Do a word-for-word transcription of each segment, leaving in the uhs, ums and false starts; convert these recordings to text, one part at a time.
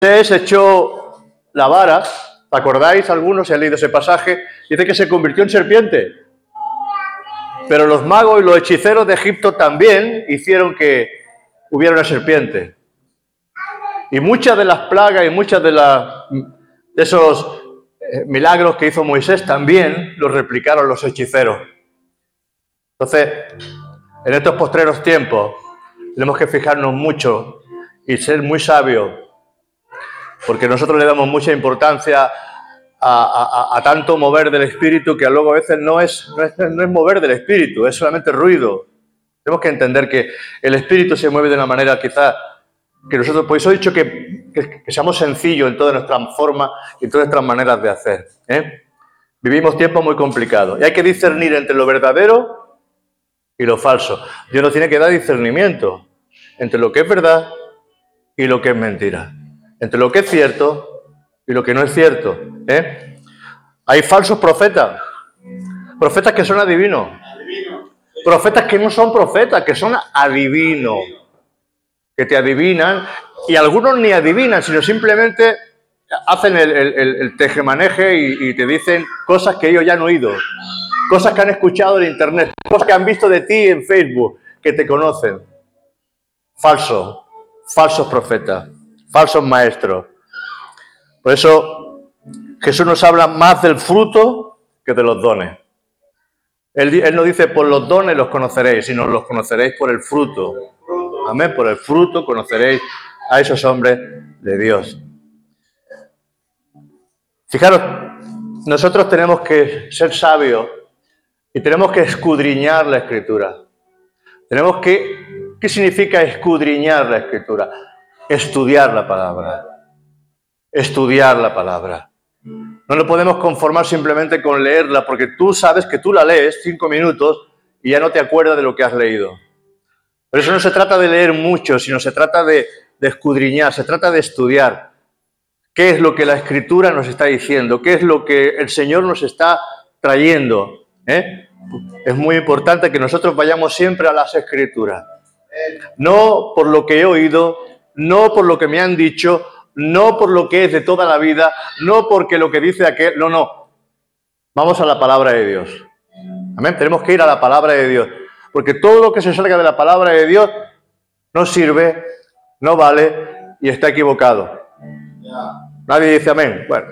Moisés echó la vara, ¿acordáis algunos? Si han leído ese pasaje, dice que se convirtió en serpiente. Pero los magos y los hechiceros de Egipto también hicieron que hubiera una serpiente. Y muchas de las plagas y muchas de, la, de esos eh, milagros que hizo Moisés también los replicaron los hechiceros. Entonces, en estos postreros tiempos, tenemos que fijarnos mucho y ser muy sabios, porque nosotros le damos mucha importancia a, a, a tanto mover del espíritu que luego a veces no es, no, es, no es mover del espíritu, es solamente ruido. Tenemos que entender que el espíritu se mueve de una manera quizás que nosotros, por eso he dicho que, que, que seamos sencillos en todas nuestras formas y en todas nuestras maneras de hacer. ¿eh? Vivimos tiempos muy complicados y hay que discernir entre lo verdadero y lo falso. Dios nos tiene que dar discernimiento entre lo que es verdad y lo que es mentira, entre lo que es cierto y lo que no es cierto. ¿eh? Hay falsos profetas, profetas que son adivinos, profetas que no son profetas, que son adivinos, que te adivinan, y algunos ni adivinan, sino simplemente hacen el, el, el tejemaneje y, y te dicen cosas que ellos ya han oído, cosas que han escuchado en internet, cosas que han visto de ti en Facebook, que te conocen. Falso, falsos profetas, falsos maestros. Por eso Jesús nos habla más del fruto que de los dones. Él, él no dice por los dones los conoceréis, sino los conoceréis por el fruto. Amén, por el fruto conoceréis a esos hombres de Dios. Fijaros, nosotros tenemos que ser sabios y tenemos que escudriñar la Escritura. Tenemos que, ¿qué significa escudriñar la Escritura? Estudiar la palabra. Estudiar la palabra. No nos podemos conformar simplemente con leerla, porque tú sabes que tú la lees cinco minutos y ya no te acuerdas de lo que has leído. Por eso no se trata de leer mucho, sino se trata de, de escudriñar, se trata de estudiar. ¿Qué es lo que la Escritura nos está diciendo? ¿Qué es lo que el Señor nos está trayendo? ¿Eh? Es muy importante que nosotros vayamos siempre a las Escrituras. No por lo que he oído, no por lo que me han dicho, no por lo que es de toda la vida, no porque lo que dice aquel, no, no. Vamos a la palabra de Dios. Amén. Tenemos que ir a la palabra de Dios. Porque todo lo que se salga de la palabra de Dios no sirve, no vale y está equivocado. Nadie dice amén. Bueno.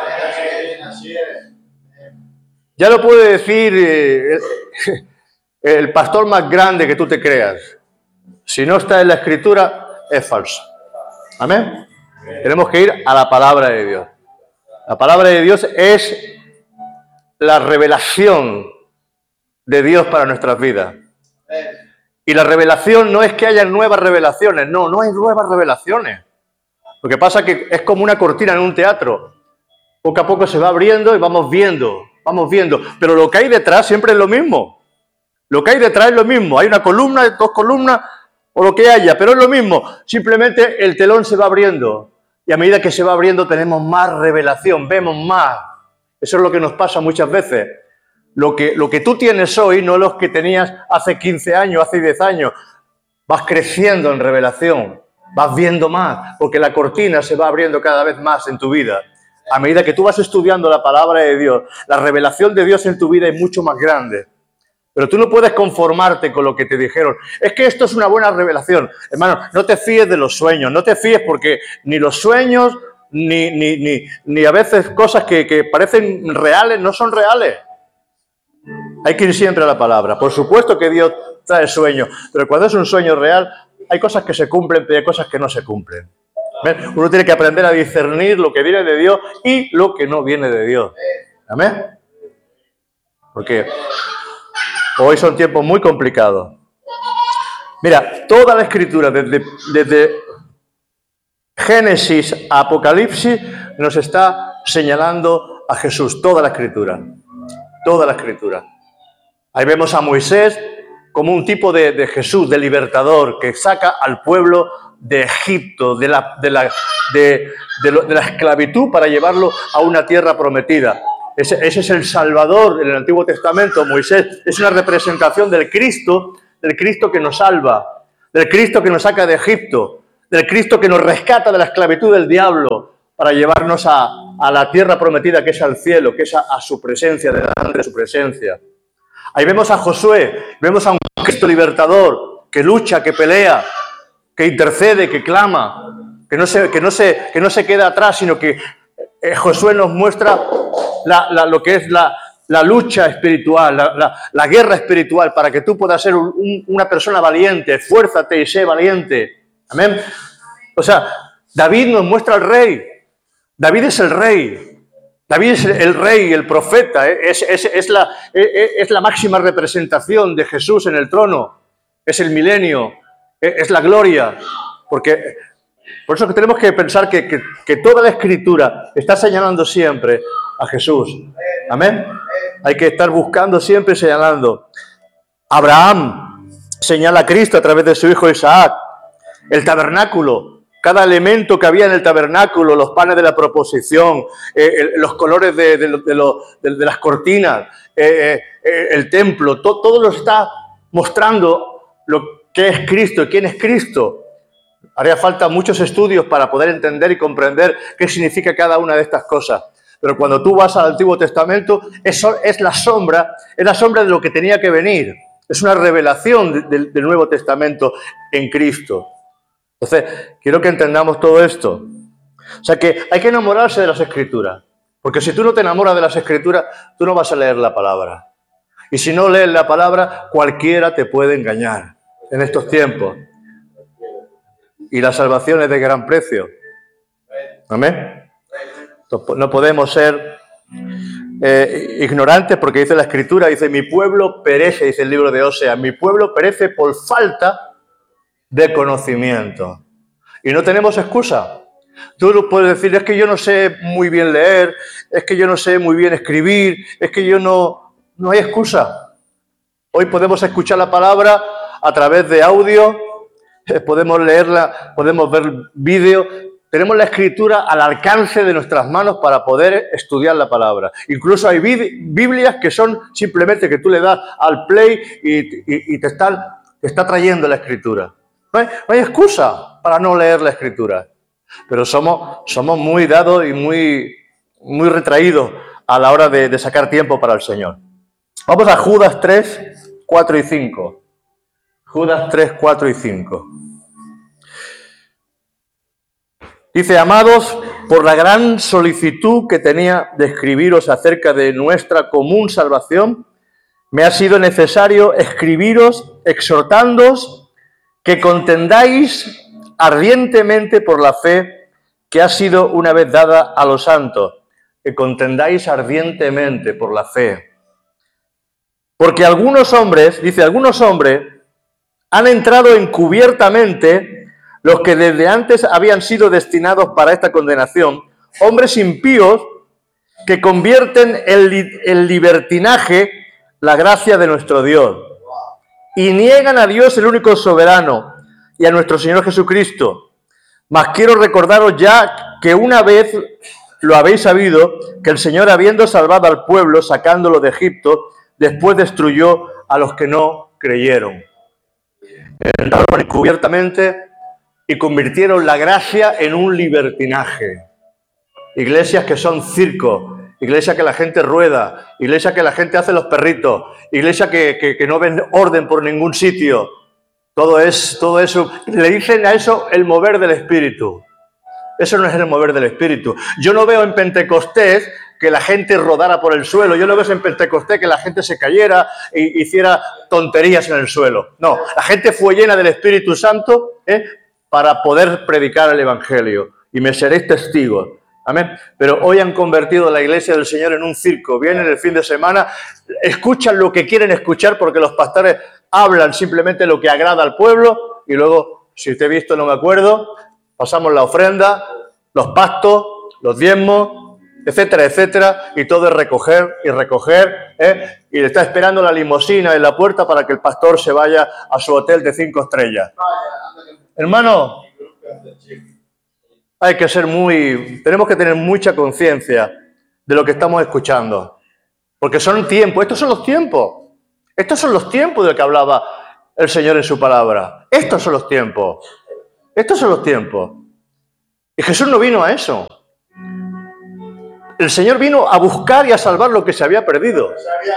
Ya lo puede decir eh, el, el pastor más grande que tú te creas. Si no está en la Escritura, es falso. Amén. Tenemos que ir a la palabra de Dios. La palabra de Dios es la revelación de Dios para nuestras vidas. Y la revelación no es que haya nuevas revelaciones, no, no hay nuevas revelaciones. Lo que pasa es que es como una cortina en un teatro. Poco a poco se va abriendo y vamos viendo, vamos viendo. Pero lo que hay detrás siempre es lo mismo. Lo que hay detrás es lo mismo. Hay una columna, dos columnas o lo que haya, pero es lo mismo. Simplemente el telón se va abriendo. Y a medida que se va abriendo tenemos más revelación, vemos más. Eso es lo que nos pasa muchas veces. Lo que, lo que tú tienes hoy, no los que tenías hace quince años, hace diez años. Vas creciendo en revelación, vas viendo más, porque la cortina se va abriendo cada vez más en tu vida. A medida que tú vas estudiando la palabra de Dios, la revelación de Dios en tu vida es mucho más grande. Pero tú no puedes conformarte con lo que te dijeron. Es que esto es una buena revelación. Hermano, no te fíes de los sueños, no te fíes porque ni los sueños, ni, ni, ni, ni a veces cosas que, que parecen reales, no son reales. Hay que ir siempre a la palabra. Por supuesto que Dios trae sueños, pero cuando es un sueño real, hay cosas que se cumplen, pero hay cosas que no se cumplen. ¿Ven? Uno tiene que aprender a discernir lo que viene de Dios y lo que no viene de Dios. ¿Amén? Porque hoy son tiempos muy complicados. Mira, toda la Escritura, desde, desde Génesis a Apocalipsis, nos está señalando a Jesús. Toda la Escritura. Toda la Escritura. Ahí vemos a Moisés como un tipo de, de Jesús, de libertador, que saca al pueblo de Egipto, de la, de, la, de, de, lo, de la esclavitud para llevarlo a una tierra prometida. Ese, ese es el Salvador en el Antiguo Testamento. Moisés es una representación del Cristo, del Cristo que nos salva, del Cristo que nos saca de Egipto, del Cristo que nos rescata de la esclavitud del diablo para llevarnos a, a la tierra prometida, que es al cielo, que es a, a su presencia, delante de su presencia. Ahí vemos a Josué, vemos a un Cristo libertador que lucha, que pelea, que intercede, que clama, que no se, que no se, que no se queda atrás, sino que eh, Josué nos muestra la, la, lo que es la, la lucha espiritual, la, la, la guerra espiritual, para que tú puedas ser un, un, una persona valiente. Esfuérzate y sé valiente. Amén. O sea, David nos muestra al rey. David es el rey. David es el rey, el profeta. Es, es, es, la, es, es la máxima representación de Jesús en el trono. Es el milenio. Es la gloria. Porque, por eso que tenemos que pensar que, que, que toda la Escritura está señalando siempre a Jesús. Amén. Hay que estar buscando siempre, señalando. Abraham señala a Cristo a través de su hijo Isaac. El tabernáculo, cada elemento que había en el tabernáculo, los panes de la proposición, eh, el, los colores de, de, de, lo, de, de las cortinas, eh, eh, el templo, to, todo lo está mostrando lo que es Cristo y quién es Cristo. Haría falta muchos estudios para poder entender y comprender qué significa cada una de estas cosas. Pero cuando tú vas al Antiguo Testamento, eso es la sombra, es la sombra de lo que tenía que venir. Es una revelación de, de, del Nuevo Testamento en Cristo. Entonces, quiero que entendamos todo esto. O sea que hay que enamorarse de las Escrituras. Porque si tú no te enamoras de las Escrituras, tú no vas a leer la palabra. Y si no lees la palabra, cualquiera te puede engañar en estos tiempos. Y la salvación es de gran precio. Amén. No podemos ser eh, ignorantes, porque dice la Escritura, dice, mi pueblo perece, dice el libro de Oseas, mi pueblo perece por falta de conocimiento. Y no tenemos excusa. Tú puedes decir, es que yo no sé muy bien leer, es que yo no sé muy bien escribir, es que yo no... No hay excusa. Hoy podemos escuchar la palabra a través de audio, podemos leerla, podemos ver vídeo. Tenemos la Escritura al alcance de nuestras manos para poder estudiar la palabra. Incluso hay Biblias que son simplemente que tú le das al play y, y, y te, están, te está trayendo la Escritura. No hay, no hay excusa para no leer la Escritura. Pero somos, somos muy dados y muy, muy retraídos a la hora de, de sacar tiempo para el Señor. Vamos a Judas tres, cuatro y cinco. Judas tres, cuatro y cinco. Dice, amados, por la gran solicitud que tenía de escribiros acerca de nuestra común salvación, me ha sido necesario escribiros exhortándoos que contendáis ardientemente por la fe que ha sido una vez dada a los santos. Que contendáis ardientemente por la fe. Porque algunos hombres, dice, algunos hombres han entrado encubiertamente, los que desde antes habían sido destinados para esta condenación, hombres impíos que convierten en, en libertinaje la gracia de nuestro Dios. Y niegan a Dios el único soberano y a nuestro Señor Jesucristo. Mas quiero recordaros ya que una vez lo habéis sabido, que el Señor, habiendo salvado al pueblo, sacándolo de Egipto, después destruyó a los que no creyeron. Entraron encubiertamente y convirtieron la gracia en un libertinaje. Iglesias que son circos. Iglesia que la gente rueda, iglesia que la gente hace los perritos, iglesia que, que, que no ven orden por ningún sitio. Todo, es, todo eso, le dicen a eso el mover del Espíritu. Eso no es el mover del Espíritu. Yo no veo en Pentecostés que la gente rodara por el suelo, yo no veo en Pentecostés que la gente se cayera e hiciera tonterías en el suelo. No, la gente fue llena del Espíritu Santo ¿eh? para poder predicar el Evangelio. Y me seréis testigos. Amén. Pero hoy han convertido la iglesia del Señor en un circo. Vienen el fin de semana, escuchan lo que quieren escuchar porque los pastores hablan simplemente lo que agrada al pueblo y luego, si usted ha visto, no me acuerdo, pasamos la ofrenda, los pactos, los diezmos, etcétera, etcétera, y todo es recoger y recoger, ¿eh? Y le está esperando la limusina en la puerta para que el pastor se vaya a su hotel de cinco estrellas. Hermano, hay que ser muy, tenemos que tener mucha conciencia de lo que estamos escuchando. Porque son tiempos, estos son los tiempos. Estos son los tiempos de los que hablaba el Señor en su palabra. Estos son los tiempos. Estos son los tiempos. Y Jesús no vino a eso. El Señor vino a buscar y a salvar lo que se había perdido.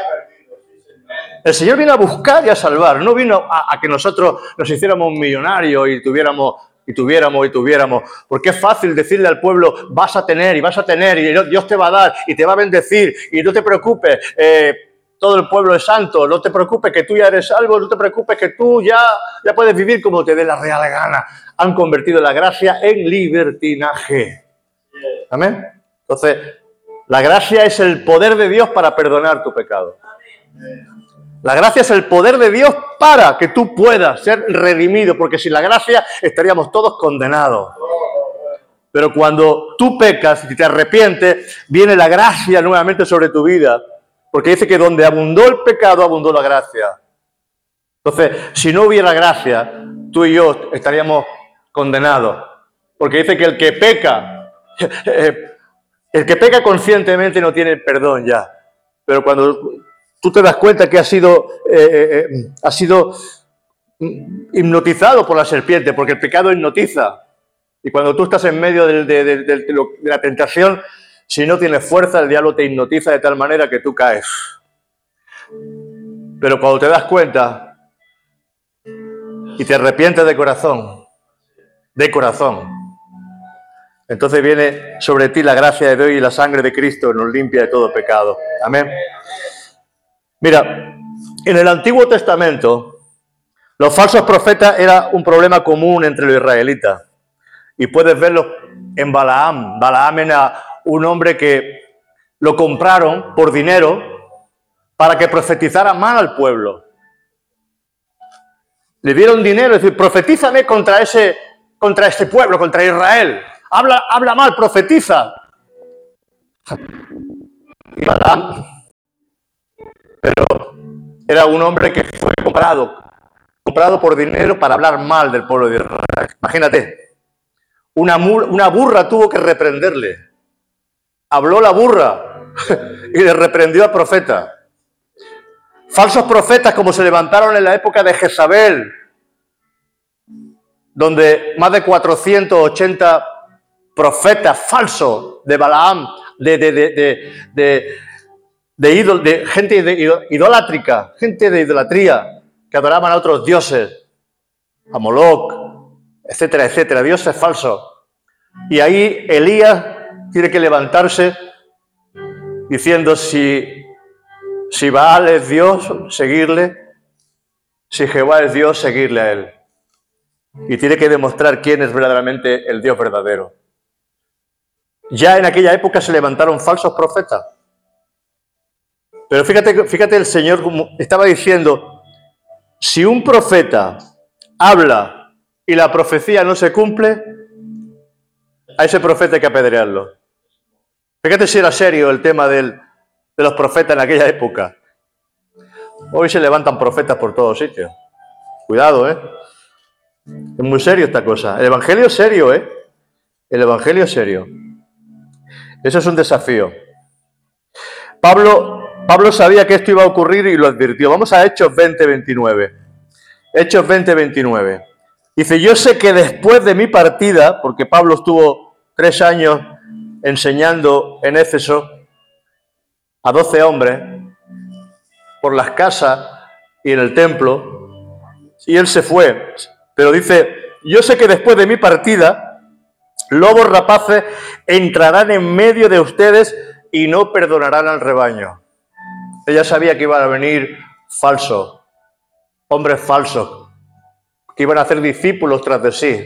El Señor vino a buscar y a salvar, no vino a, a que nosotros nos hiciéramos millonarios y tuviéramos, y tuviéramos, y tuviéramos. Porque es fácil decirle al pueblo, vas a tener, y vas a tener, y Dios te va a dar, y te va a bendecir, y no te preocupes, eh, todo el pueblo es santo, no te preocupes que tú ya eres salvo, no te preocupes que tú ya, ya puedes vivir como te dé la real gana. Han convertido la gracia en libertinaje. ¿Amén? Entonces, la gracia es el poder de Dios para perdonar tu pecado. La gracia es el poder de Dios para que tú puedas ser redimido, porque sin la gracia estaríamos todos condenados. Pero cuando tú pecas y te arrepientes, viene la gracia nuevamente sobre tu vida, porque dice que donde abundó el pecado, abundó la gracia. Entonces, si no hubiera gracia, tú y yo estaríamos condenados, porque dice que el que peca, el que peca conscientemente no tiene perdón ya, pero cuando tú te das cuenta que has sido, eh, eh, has sido hipnotizado por la serpiente, porque el pecado hipnotiza. Y cuando tú estás en medio de, de, de, de, de la tentación, si no tienes fuerza, el diablo te hipnotiza de tal manera que tú caes. Pero cuando te das cuenta y te arrepientes de corazón, de corazón, entonces viene sobre ti la gracia de Dios y la sangre de Cristo nos limpia de todo pecado. Amén. Mira, en el Antiguo Testamento, los falsos profetas era un problema común entre los israelitas. Y puedes verlo en Balaam. Balaam era un hombre que lo compraron por dinero para que profetizara mal al pueblo. Le dieron dinero, es decir, profetízame contra ese, contra este pueblo, contra Israel. Habla, habla mal, profetiza. Y Balaam, pero era un hombre que fue comprado, comprado por dinero para hablar mal del pueblo de Israel. Imagínate, una, una burra tuvo que reprenderle. Habló la burra y le reprendió al profeta. Falsos profetas como se levantaron en la época de Jezabel, donde más de cuatrocientos ochenta profetas falsos de Balaam, de, de, de, de, de, de, idol, de gente de idolátrica, gente de idolatría, que adoraban a otros dioses, a Moloch, etcétera, etcétera, dioses falsos. Y ahí Elías tiene que levantarse diciendo si, si Baal es Dios, seguirle, si Jehová es Dios, seguirle a él. Y tiene que demostrar quién es verdaderamente el Dios verdadero. Ya en aquella época se levantaron falsos profetas. Pero fíjate, fíjate el Señor como estaba diciendo, si un profeta habla y la profecía no se cumple, a ese profeta hay que apedrearlo. Fíjate si era serio el tema del, de los profetas en aquella época. Hoy se levantan profetas por todos sitios. Cuidado, ¿eh? Es muy serio esta cosa. El Evangelio es serio, ¿eh? El Evangelio es serio. Eso es un desafío. Pablo, Pablo sabía que esto iba a ocurrir y lo advirtió. Vamos a Hechos veinte veintinueve. Hechos veinte veintinueve. Dice, yo sé que después de mi partida, porque Pablo estuvo tres años enseñando en Éfeso a doce hombres por las casas y en el templo, y él se fue. Pero dice, yo sé que después de mi partida, lobos rapaces entrarán en medio de ustedes y no perdonarán al rebaño. Ella sabía que iban a venir falsos, hombres falsos, que iban a hacer discípulos tras de sí.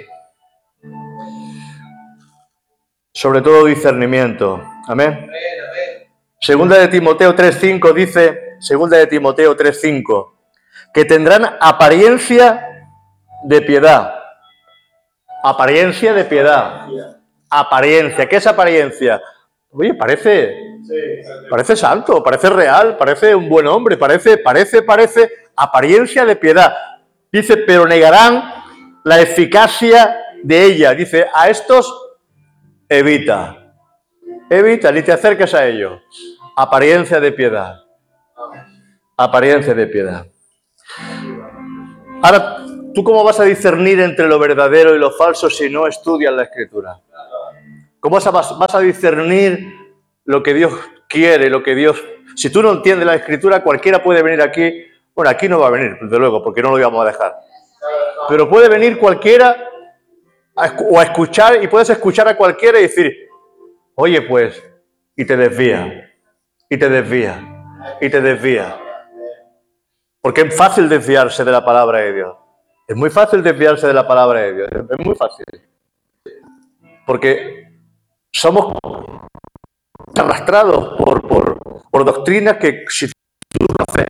Sobre todo discernimiento. Amén. Segunda de Timoteo tres cinco dice, segunda de Timoteo tres cinco, que tendrán apariencia de piedad. Apariencia de piedad. Apariencia. ¿Qué es apariencia? Oye, parece, parece santo, parece real, parece un buen hombre, parece, parece, parece, apariencia de piedad. Dice, pero negarán la eficacia de ella. Dice, a estos evita. Evita, ni te acerques a ellos. Apariencia de piedad. Apariencia de piedad. Ahora, ¿tú cómo vas a discernir entre lo verdadero y lo falso si no estudias la Escritura? ¿Cómo vas a, vas a discernir lo que Dios quiere, lo que Dios... Si tú no entiendes la Escritura, cualquiera puede venir aquí. Bueno, aquí no va a venir, desde luego, porque no lo íbamos a dejar. Pero puede venir cualquiera a, o a escuchar, y puedes escuchar a cualquiera y decir, oye, pues, y te desvía, y te desvía, y te desvía. Porque es fácil desviarse de la palabra de Dios. Es muy fácil desviarse de la palabra de Dios. Es muy fácil. Porque somos arrastrados por, por, por doctrinas que si tú no haces,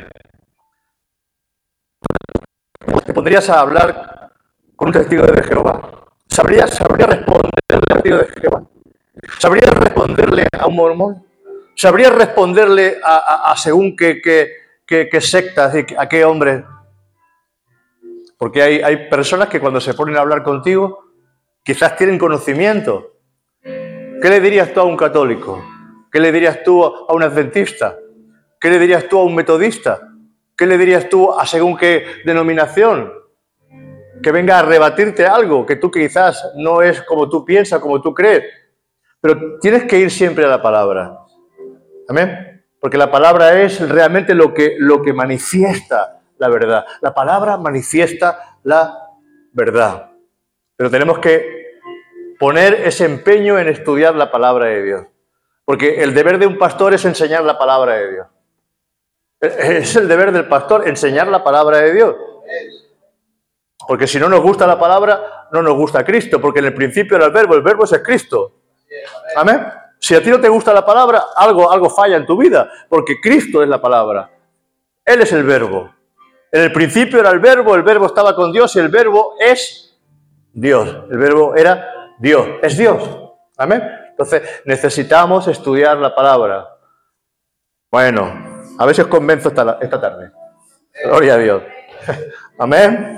te pondrías a hablar con un testigo de Jehová. ¿Sabrías, sabrías responderle a un testigo de Jehová? ¿Sabrías responderle a un mormón? ¿Sabrías responderle a, a, a según qué, qué, qué, qué sectas y a qué hombres? Porque hay, hay personas que cuando se ponen a hablar contigo quizás tienen conocimiento. ¿Qué le dirías tú a un católico? ¿Qué le dirías tú a un adventista? ¿Qué le dirías tú a un metodista? ¿Qué le dirías tú a según qué denominación? Que venga a rebatirte algo que tú quizás no es como tú piensas, como tú crees. Pero tienes que ir siempre a la palabra. ¿Amén? Porque la palabra es realmente lo que, lo que manifiesta la verdad. La palabra manifiesta la verdad. Pero tenemos que poner ese empeño en estudiar la palabra de Dios. Porque el deber de un pastor es enseñar la palabra de Dios. Es el deber del pastor enseñar la palabra de Dios. Porque si no nos gusta la palabra, no nos gusta Cristo. Porque en el principio era el verbo, el verbo es Cristo. ¿Amén? Si a ti no te gusta la palabra, algo, algo falla en tu vida. Porque Cristo es la palabra. Él es el verbo. En el principio era el verbo, el verbo estaba con Dios y el verbo es Dios. El verbo era Dios, es Dios. ¿Amén? Entonces necesitamos estudiar la palabra. Bueno, a ver si os convenzo esta, esta tarde. Gloria a Dios. Amén.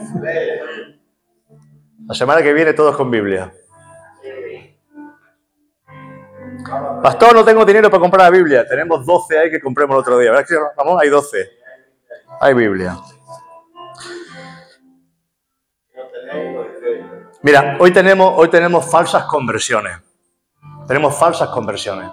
La semana que viene todos con Biblia. Pastor, no tengo dinero para comprar la Biblia. Tenemos doce ahí que compremos el otro día. ¿Verdad que vamos? Hay doce. Hay Biblia. Mira, hoy tenemos, hoy tenemos falsas conversiones. Tenemos falsas conversiones.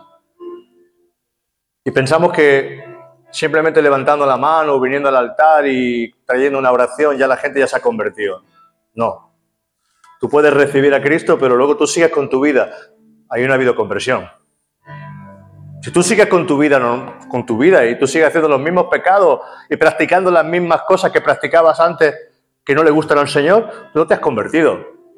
Y pensamos que simplemente levantando la mano, viniendo al altar y trayendo una oración, ya la gente ya se ha convertido. No. Tú puedes recibir a Cristo, pero luego tú sigues con tu vida. Ahí no ha habido conversión. Si tú sigues con tu vida, no, con tu vida y tú sigues haciendo los mismos pecados y practicando las mismas cosas que practicabas antes que no le gustan al Señor, tú no te has convertido.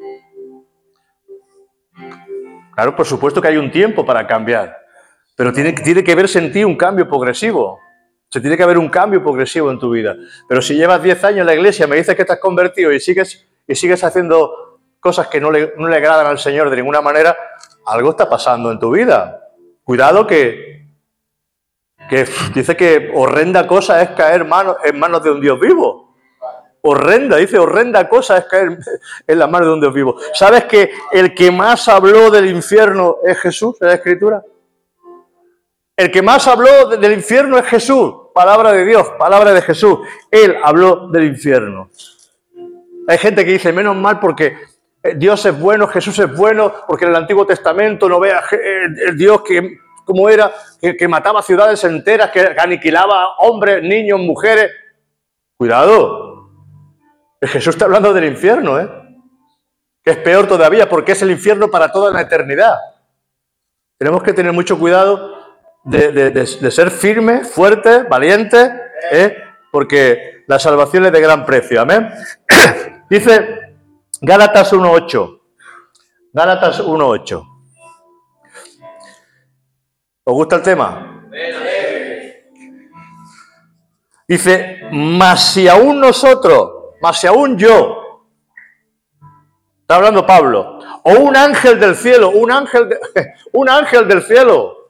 Claro, por supuesto que hay un tiempo para cambiar, pero tiene, tiene que verse en ti un cambio progresivo. Se tiene que haber un cambio progresivo en tu vida. Pero si llevas diez años en la iglesia, me dices que te has convertido y sigues, y sigues haciendo cosas que no le, no le agradan al Señor de ninguna manera, algo está pasando en tu vida. Cuidado que, que dice que horrenda cosa es caer mano, en manos de un Dios vivo. Horrenda, dice, horrenda cosa es caer en las manos de un Dios vivo. ¿Sabes que el que más habló del infierno es Jesús en la Escritura? El que más habló del infierno es Jesús. Palabra de Dios, palabra de Jesús. Él habló del infierno. Hay gente que dice, menos mal porque Dios es bueno, Jesús es bueno, porque en el Antiguo Testamento no vea el Dios que, como era, que, que mataba ciudades enteras, que aniquilaba hombres, niños, mujeres. Cuidado. Jesús está hablando del infierno, ¿eh? Que es peor todavía, porque es el infierno para toda la eternidad. Tenemos que tener mucho cuidado de, de, de, de ser firmes, fuertes, valientes, ¿eh? Porque la salvación es de gran precio. Amén. Dice Gálatas uno ocho. Gálatas uno ocho. ¿Os gusta el tema? Dice, mas si aún nosotros, mas si aún yo, está hablando Pablo, o un ángel del cielo, un ángel, de, un ángel del cielo,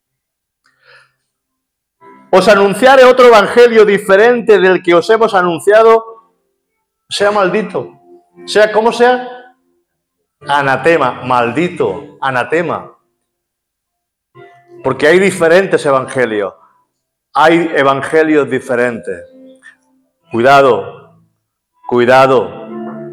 os anunciare otro evangelio diferente del que os hemos anunciado, sea maldito. Sea como sea, anatema, maldito, anatema. Porque hay diferentes evangelios. Hay evangelios diferentes. Cuidado, cuidado.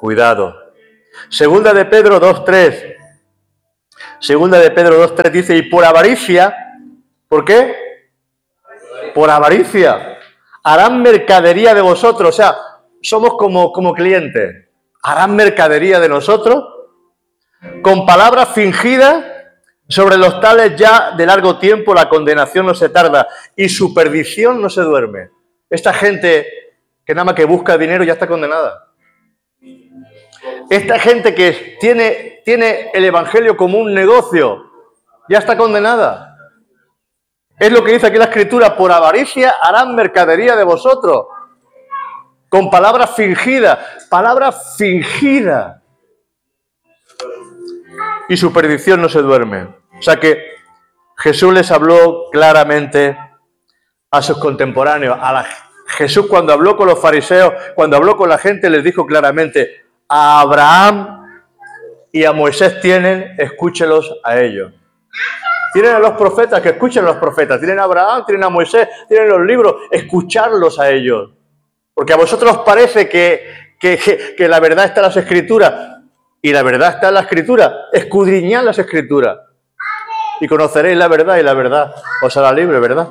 Cuidado. Segunda de Pedro dos tres. Segunda de Pedro dos tres dice, y por avaricia, ¿por qué? Por avaricia. Harán mercadería de vosotros. O sea, somos como, como clientes. Harán mercadería de nosotros con palabras fingidas. Sobre los tales ya de largo tiempo la condenación no se tarda y su perdición no se duerme. Esta gente que nada más que busca dinero ya está condenada. Esta gente que tiene, tiene el evangelio como un negocio ya está condenada. Es lo que dice aquí la Escritura, por avaricia harán mercadería de vosotros, con palabras fingidas, palabras fingidas. Y su perdición no se duerme. O sea que Jesús les habló claramente a sus contemporáneos. A la, Jesús cuando habló con los fariseos, cuando habló con la gente, les dijo claramente, a Abraham y a Moisés tienen, escúchelos a ellos. Tienen a los profetas, que escuchen a los profetas. Tienen a Abraham, tienen a Moisés, tienen los libros, escucharlos a ellos. Porque a vosotros os parece que, que, que, que la verdad está en las Escrituras. Y la verdad está en la Escritura. Escudriñad las Escrituras. Y conoceréis la verdad y la verdad os hará libre, ¿verdad?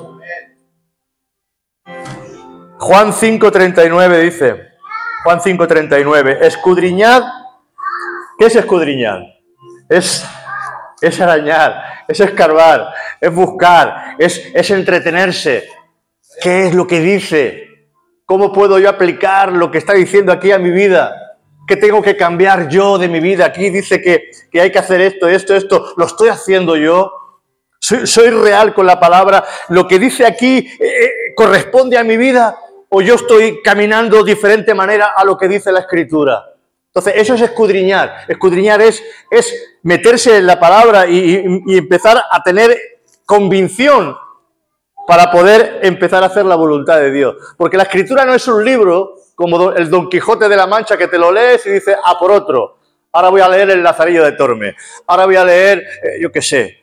Juan cinco treinta y nueve dice, Juan cinco treinta y nueve, escudriñad. ¿Qué es escudriñar? Es, es arañar, es escarbar, es buscar, es, es entretenerse. ¿Qué es lo que dice? ¿Cómo puedo yo aplicar lo que está diciendo aquí a mi vida? ¿Qué tengo que cambiar yo de mi vida? Aquí dice que, que hay que hacer esto, esto, esto. ¿Lo estoy haciendo yo? ¿Soy, soy real con la palabra? ¿Lo que dice aquí eh, corresponde a mi vida? ¿O yo estoy caminando de diferente manera a lo que dice la Escritura? Entonces, eso es escudriñar. Escudriñar es, es meterse en la palabra y, y, y empezar a tener convicción para poder empezar a hacer la voluntad de Dios. Porque la Escritura no es un libro como el Don Quijote de la Mancha que te lo lees y dices, a por otro. Ahora voy a leer el Lazarillo de Tormes. Ahora voy a leer, eh, yo qué sé,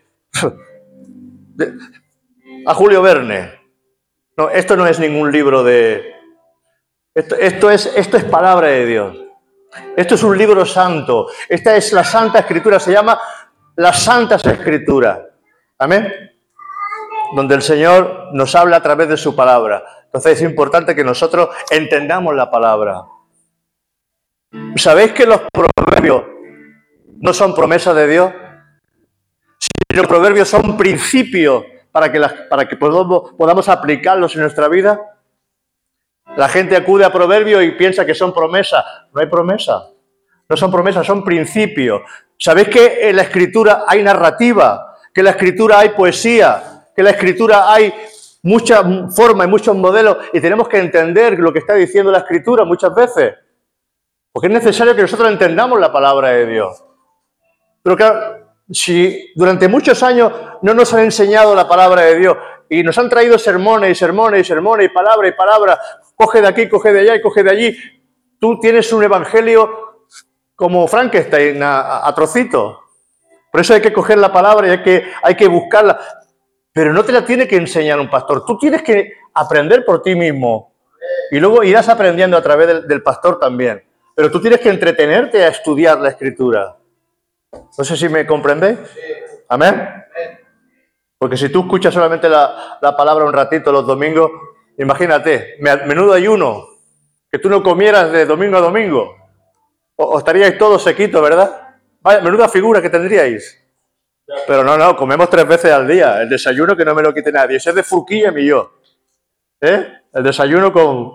a Julio Verne. No, esto no es ningún libro de... Esto, esto, es, esto es palabra de Dios. Esto es un libro santo. Esta es la Santa Escritura. Se llama las Santas Escrituras. Amén. Donde el Señor nos habla a través de su palabra. Entonces es importante que nosotros entendamos la palabra. ¿Sabéis que los proverbios no son promesas de Dios? Si los proverbios son principios para que, las, para que podamos, podamos aplicarlos en nuestra vida. La gente acude a proverbios y piensa que son promesas. No hay promesa. No son promesas, son principios. ¿Sabéis que en la Escritura hay narrativa? Que en la Escritura hay poesía. Que en la Escritura hay muchas formas y muchos modelos. Y tenemos que entender lo que está diciendo la Escritura muchas veces. Porque es necesario que nosotros entendamos la palabra de Dios. Pero claro, si durante muchos años no nos han enseñado la palabra de Dios y nos han traído sermones y sermones y sermones y palabra y palabra, coge de aquí, coge de allá y coge de allí, tú tienes un evangelio como Frankenstein a, a trocitos. Por eso hay que coger la palabra y hay que, hay que buscarla. Pero no te la tiene que enseñar un pastor. Tú tienes que aprender por ti mismo. Y luego irás aprendiendo a través del, del pastor también. Pero tú tienes que entretenerte a estudiar la Escritura. No sé si me comprendéis. ¿Amén? Porque si tú escuchas solamente la, la palabra un ratito los domingos, imagínate, menudo ayuno, que tú no comieras de domingo a domingo. O, o estaríais todos sequitos, ¿verdad? Vaya, menuda figura que tendríais. Pero no, no, comemos tres veces al día. El desayuno que no me lo quite nadie. Ese es de Furquilla y yo. ¿Eh? El desayuno con...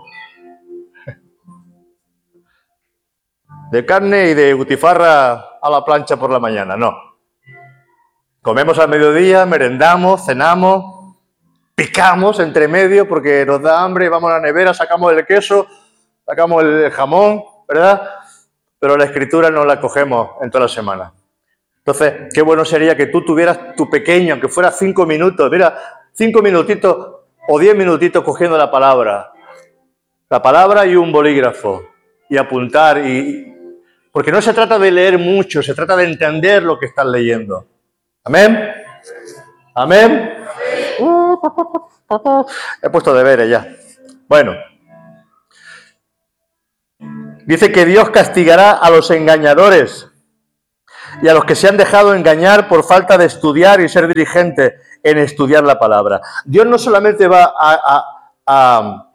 de carne y de butifarra a la plancha por la mañana. No. Comemos al mediodía, merendamos, cenamos, picamos entre medio porque nos da hambre, vamos a la nevera, sacamos el queso, sacamos el jamón, ¿verdad? Pero la Escritura no la cogemos en toda la semana. Entonces, qué bueno sería que tú tuvieras tu pequeño, aunque fuera cinco minutos, mira, cinco minutitos o diez minutitos cogiendo la palabra. La palabra y un bolígrafo. Y apuntar. y Porque no se trata de leer mucho, se trata de entender lo que estás leyendo. ¿Amén? ¿Amén? He puesto deberes ya. Bueno. Dice que Dios castigará a los engañadores y a los que se han dejado engañar por falta de estudiar y ser diligentes en estudiar la palabra. Dios no solamente va a, a, a,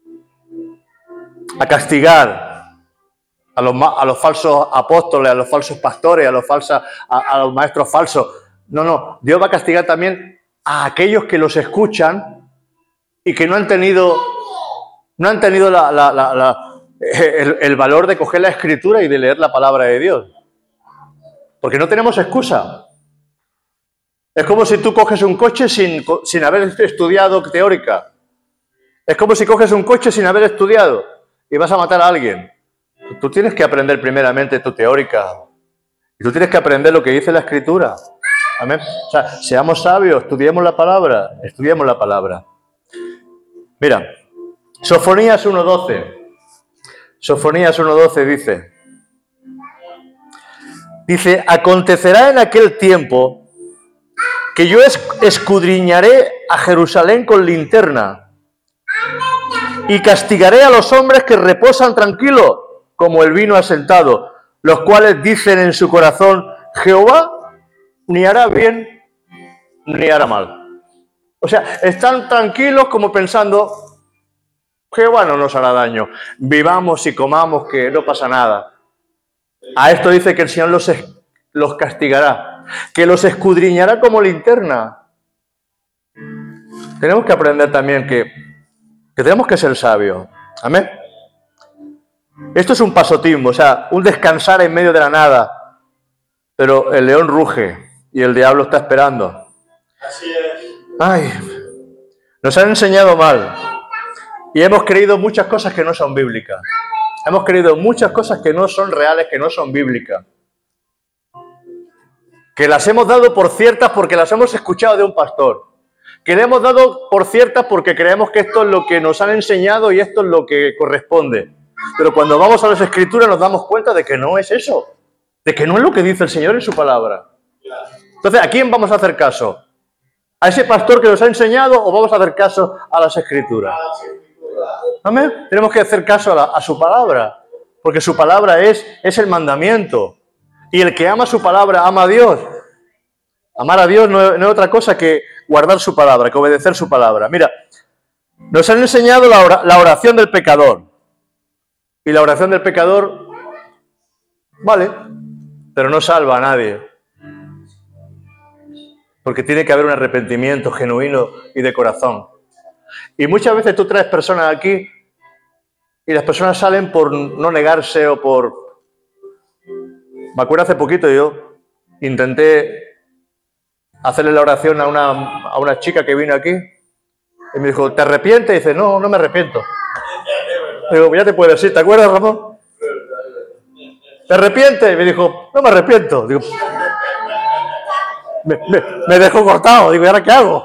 a castigar a los, a los falsos apóstoles, a los falsos pastores, a los, falsos, a, a los maestros falsos. No, no. Dios va a castigar también a aquellos que los escuchan y que no han tenido, no han tenido la, la, la, la, el, el valor de coger la Escritura y de leer la palabra de Dios. Porque no tenemos excusa. Es como si tú coges un coche sin, sin haber estudiado teórica. Es como si coges un coche sin haber estudiado y vas a matar a alguien. Tú tienes que aprender primeramente tu teórica. Y tú tienes que aprender lo que dice la Escritura. Amén. O sea, seamos sabios, estudiemos la palabra, estudiemos la palabra. Mira, Sofonías uno doce. Sofonías uno doce dice, dice, acontecerá en aquel tiempo que yo escudriñaré a Jerusalén con linterna y castigaré a los hombres que reposan tranquilos como el vino asentado, los cuales dicen en su corazón, Jehová ni hará bien ni hará mal. O sea, están tranquilos como pensando, Jehová no nos hará daño, vivamos y comamos que no pasa nada. A esto dice que el Señor los, los castigará, que los escudriñará como linterna. Tenemos que aprender también que, que tenemos que ser sabios. Amén. Esto es un pasotismo, o sea, un descansar en medio de la nada. Pero el león ruge y el diablo está esperando. Así es. Ay, nos han enseñado mal. Y hemos creído muchas cosas que no son bíblicas. Hemos creído muchas cosas que no son reales, que no son bíblicas. Que las hemos dado por ciertas porque las hemos escuchado de un pastor. Que le hemos dado por ciertas porque creemos que esto es lo que nos han enseñado y esto es lo que corresponde. Pero cuando vamos a las Escrituras nos damos cuenta de que no es eso. De que no es lo que dice el Señor en su palabra. Entonces, ¿a quién vamos a hacer caso? ¿A ese pastor que nos ha enseñado o vamos a hacer caso a las Escrituras? Amén. Tenemos que hacer caso a, la, a su palabra, porque su palabra es, es el mandamiento. Y el que ama su palabra, ama a Dios. Amar a Dios no, no es otra cosa que guardar su palabra, que obedecer su palabra. Mira, nos han enseñado la, ora, la oración del pecador. Y la oración del pecador, vale, pero no salva a nadie. Porque tiene que haber un arrepentimiento genuino y de corazón. Y muchas veces tú traes personas aquí y las personas salen por no negarse o por... Me acuerdo hace poquito yo intenté hacerle la oración a una, a una chica que vino aquí y me dijo, ¿te arrepientes? Y dice, no, no me arrepiento. Digo, ya te puedo decir, ¿te acuerdas, Ramón? ¿Te arrepientes? Y me dijo, no me arrepiento. Digo, me, me, me dejó cortado. Digo, ¿y ahora qué hago?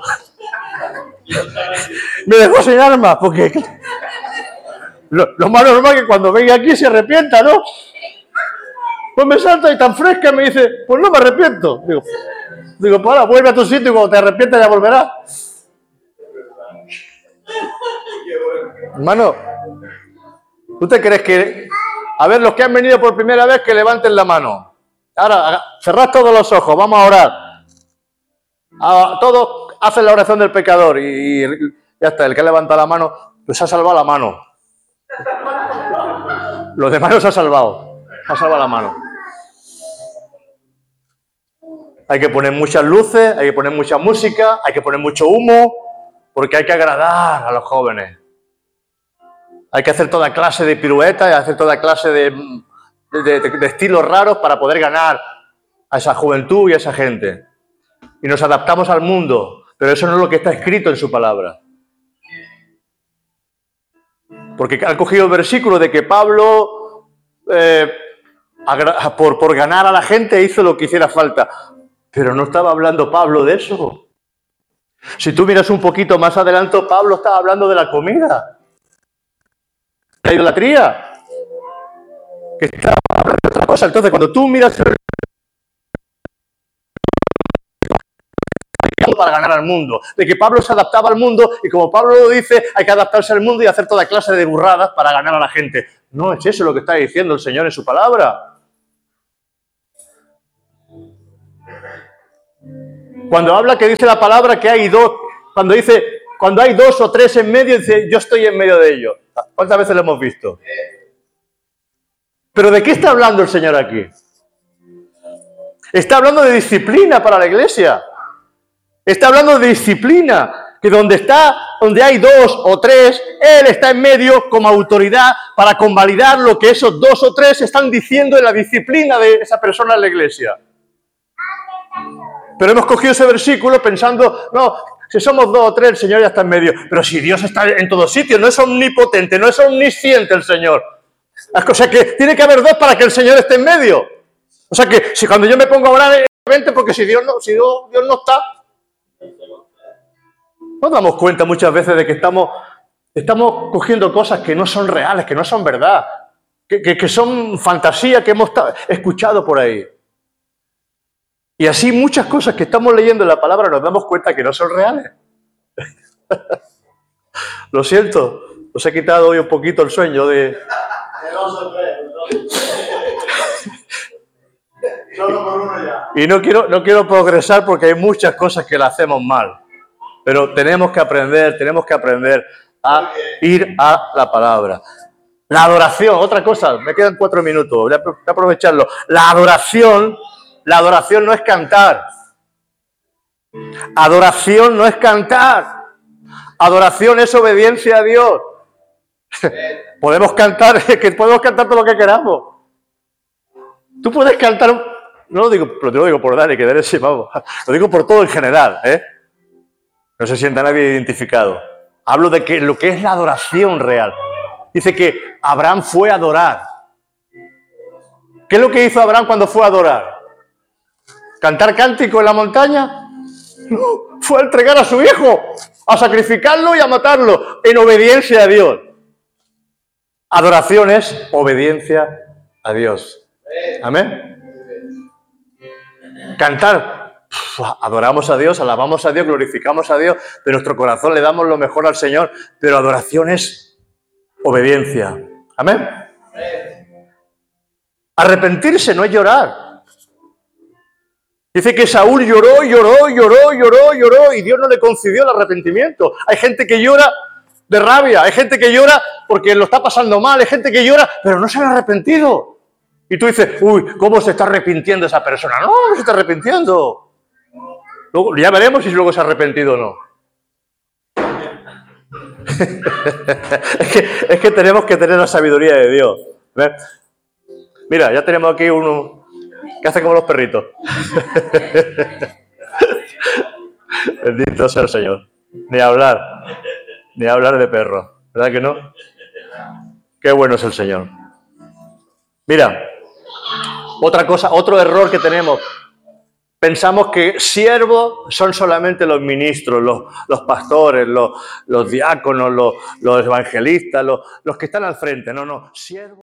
Me dejó sin armas, porque lo, lo más normal es que cuando venga aquí se arrepienta, ¿no? Pues me salta y tan fresca me dice, pues no me arrepiento. Digo, digo pues ahora vuelve a tu sitio y cuando te arrepientas ya volverás. Hermano, ¿tú te crees que... A ver, los que han venido por primera vez, que levanten la mano. Ahora, cerrad todos los ojos, vamos a orar. A, todos hacen la oración del pecador y, y ya está, el que levanta la mano, pues ha salvado la mano. Los demás los ha salvado. Ha salvado la mano. Hay que poner muchas luces, hay que poner mucha música, hay que poner mucho humo, porque hay que agradar a los jóvenes. Hay que hacer toda clase de piruetas, hay que hacer toda clase de, de, de, de estilos raros para poder ganar a esa juventud y a esa gente. Y nos adaptamos al mundo, pero eso no es lo que está escrito en su palabra. Porque han cogido el versículo de que Pablo, eh, por, por ganar a la gente, hizo lo que hiciera falta. Pero no estaba hablando Pablo de eso. Si tú miras un poquito más adelante, Pablo estaba hablando de la comida, la idolatría, que estaba hablando de otra cosa. Entonces, cuando tú miras para ganar al mundo, de que Pablo se adaptaba al mundo y como Pablo lo dice, hay que adaptarse al mundo y hacer toda clase de burradas para ganar a la gente. No es eso lo que está diciendo el Señor en su palabra. Cuando habla que dice la palabra que hay dos, cuando dice, cuando hay dos o tres en medio, dice, yo estoy en medio de ellos. ¿Cuántas veces lo hemos visto? ¿Pero de qué está hablando el Señor aquí? Está hablando de disciplina para la iglesia. Está hablando de disciplina, que donde está, donde hay dos o tres, Él está en medio como autoridad para convalidar lo que esos dos o tres están diciendo en la disciplina de esa persona en la iglesia. Pero hemos cogido ese versículo pensando, no, si somos dos o tres, el Señor ya está en medio. Pero si Dios está en todos sitios, no es omnipotente, no es omnisciente el Señor. O sea que tiene que haber dos para que el Señor esté en medio. O sea que si cuando yo me pongo a orar, es evidente porque si Dios no, si Dios, Dios no está, nos damos cuenta muchas veces de que estamos, estamos cogiendo cosas que no son reales, que no son verdad, que, que, que son fantasía que hemos escuchado por ahí. Y así muchas cosas que estamos leyendo en la palabra nos damos cuenta que no son reales. Lo siento, os he quitado hoy un poquito el sueño de... Y no quiero, no quiero progresar porque hay muchas cosas que las hacemos mal. Pero tenemos que aprender, tenemos que aprender a ir a la palabra. La adoración, otra cosa, me quedan cuatro minutos, voy a aprovecharlo. La adoración, la adoración no es cantar. Adoración no es cantar. Adoración es obediencia a Dios. Podemos cantar, que podemos cantar todo lo que queramos. Tú puedes cantar, no lo digo, pero te lo digo por Dani, que Dani sí, vamos, lo digo por todo en general, ¿eh? No se sienta nadie identificado. Hablo de que lo que es la adoración real. Dice que Abraham fue a adorar. ¿Qué es lo que hizo Abraham cuando fue a adorar? ¿Cantar cántico en la montaña? No, fue a entregar a su hijo, a sacrificarlo y a matarlo, en obediencia a Dios. Adoración es obediencia a Dios. Amén. Cantar, adoramos a Dios, alabamos a Dios, glorificamos a Dios, de nuestro corazón le damos lo mejor al Señor, pero adoración es obediencia. Amén. Arrepentirse no es llorar. Dice que Saúl lloró, lloró, lloró, lloró, lloró y Dios no le concedió el arrepentimiento. Hay gente que llora de rabia, hay gente que llora porque lo está pasando mal, hay gente que llora, pero no se han arrepentido. Y tú dices, uy, ¿cómo se está arrepintiendo esa persona? No, no se está arrepintiendo. Luego, ya veremos si luego se ha arrepentido o no. es, que, es que tenemos que tener la sabiduría de Dios. ¿Ves? Mira, ya tenemos aquí uno que hace como los perritos. Bendito sea el Señor. Ni hablar, ni hablar de perro. ¿Verdad que no? Qué bueno es el Señor. Mira, otra cosa, otro error que tenemos. Pensamos que siervos son solamente los ministros, los, los pastores, los, los diáconos, los, los evangelistas, los, los que están al frente. No, no, siervos.